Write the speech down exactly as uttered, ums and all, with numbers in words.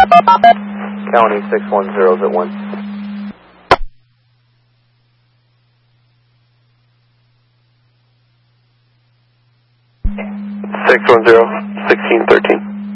County six one zero is at one. six one zero, sixteen thirteen.